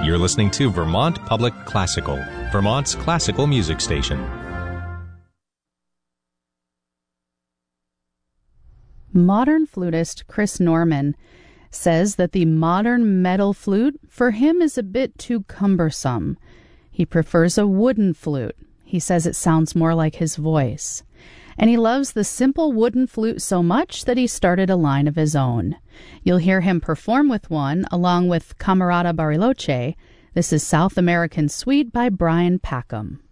You're listening to Vermont Public Classical, Vermont's classical music station. Modern flutist Chris Norman says that the modern metal flute for him is a bit too cumbersome. He prefers a wooden flute. He says it sounds more like his voice. And he loves the simple wooden flute so much that he started a line of his own. You'll hear him perform with one along with Camerata Bariloche. This is South American Suite by Brian Packham.